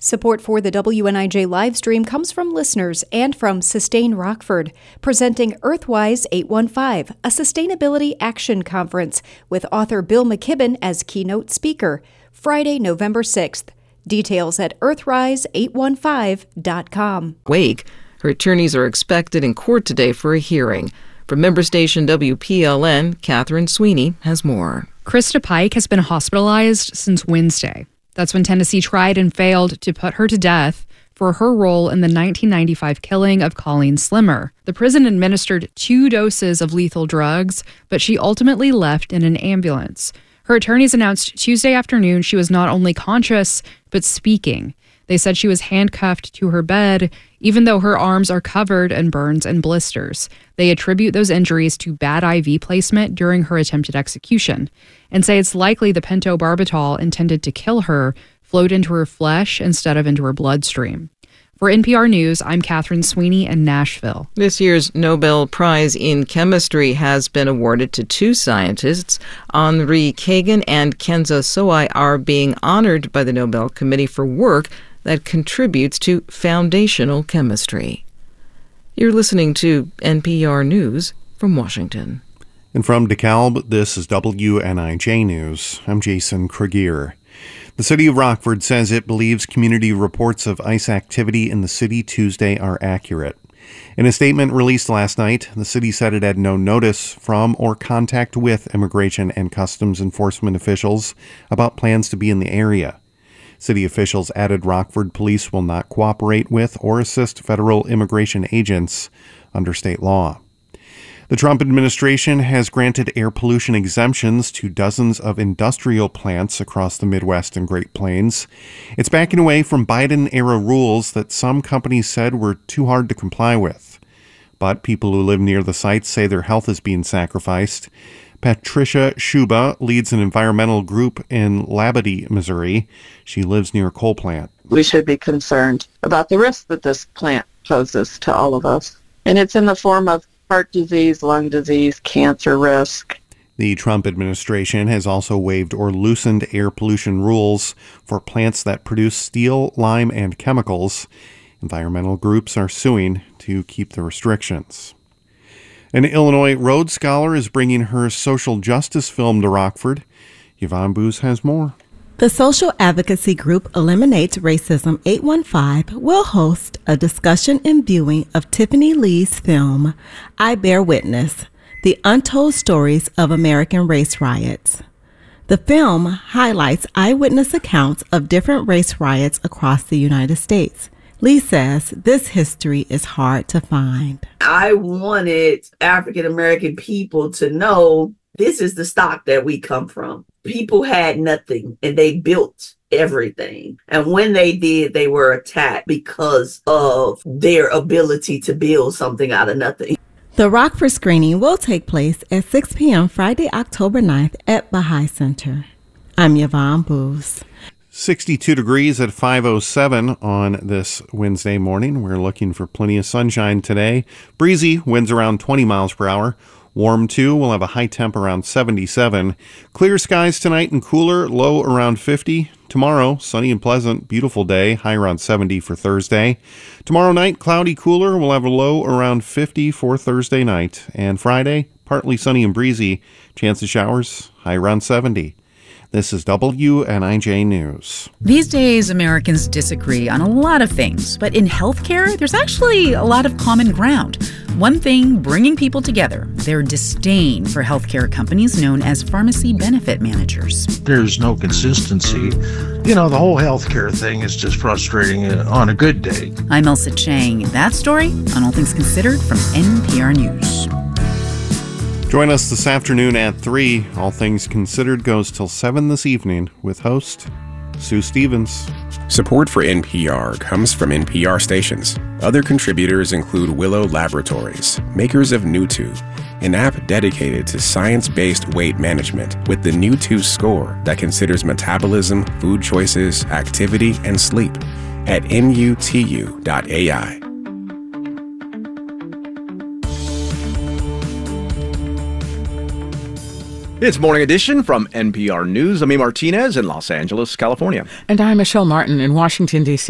Support for the WNIJ live stream comes from listeners and from Sustain Rockford, presenting Earthwise 815, a sustainability action conference with author Bill McKibben as keynote speaker, Friday, November 6th. Details at earthrise815.com. Wake. Her attorneys are expected in court today for a hearing. From member station WPLN, Catherine Sweeney has more. Krista Pike has been hospitalized since Wednesday. That's when Tennessee tried and failed to put her to death for her role in the 1995 killing of Colleen Slimmer. The prison administered 2 doses of lethal drugs, but she ultimately left in an ambulance. Her attorneys announced Tuesday afternoon she was not only conscious, but speaking. They said she was handcuffed to her bed, even though her arms are covered in burns and blisters. They attribute those injuries to bad IV placement during her attempted execution and say it's likely the pentobarbital intended to kill her flowed into her flesh instead of into her bloodstream. For NPR News, I'm Catherine Sweeney in Nashville. This year's Nobel Prize in Chemistry has been awarded to 2 scientists. Henri Kagan and Kenzo Sowai are being honored by the Nobel Committee for work that contributes to foundational chemistry. You're listening to NPR News from Washington. And from DeKalb, this is WNIJ News. I'm Jason Krieger. The city of Rockford says it believes community reports of ICE activity in the city Tuesday are accurate. In a statement released last night, the city said it had no notice from or contact with Immigration and Customs Enforcement officials about plans to be in the area. City officials added Rockford police will not cooperate with or assist federal immigration agents under state law. The Trump administration has granted air pollution exemptions to dozens of industrial plants across the Midwest and Great Plains. It's backing away from Biden-era rules that some companies said were too hard to comply with. But people who live near the sites say their health is being sacrificed. Patricia Schuba leads an environmental group in Labadie, Missouri. She lives near a coal plant. We should be concerned about the risk that this plant poses to all of us. And it's in the form of heart disease, lung disease, cancer risk. The Trump administration has also waived or loosened air pollution rules for plants that produce steel, lime, and chemicals. Environmental groups are suing to keep the restrictions. An Illinois Rhodes Scholar is bringing her social justice film to Rockford. Yvonne Booz has more. The social advocacy group Eliminates Racism 815 will host a discussion and viewing of Tiffany Lee's film, I Bear Witness, The Untold Stories of American Race Riots. The film highlights eyewitness accounts of different race riots across the United States. Lee says this history is hard to find. I wanted African American people to know this is the stock that we come from. People had nothing and they built everything. And when they did, they were attacked because of their ability to build something out of nothing. The Rockford screening will take place at 6 p.m. Friday, October 9th at Baha'i Center. I'm Yvonne Booz. 62 degrees at 5:07 on this Wednesday morning. We're looking for plenty of sunshine today. Breezy, winds around 20 miles per hour. Warm too. We'll have a high temp around 77. Clear skies tonight and cooler, low around 50. Tomorrow, sunny and pleasant, beautiful day, high around 70 for Thursday. Tomorrow night, cloudy, cooler. We'll have a low around 50 for Thursday night. And Friday, partly sunny and breezy. Chance of showers, high around 70. This is WNIJ News. These days, Americans disagree on a lot of things, but in healthcare, there's actually a lot of common ground. One thing bringing people together, their disdain for healthcare companies known as pharmacy benefit managers. There's no consistency. You know, the whole healthcare thing is just frustrating on a good day. I'm Elsa Chang. That story on All Things Considered from NPR News. Join us this afternoon at 3. All Things Considered goes till 7 this evening with host Sue Stevens. Support for NPR comes from NPR stations. Other contributors include Willow Laboratories, makers of Newtwo, an app dedicated to science-based weight management with the Newtwo score that considers metabolism, food choices, activity, and sleep at nutu.ai. It's Morning Edition from NPR News. I'm E. Martinez in Los Angeles, California. And I'm Michelle Martin in Washington, D.C.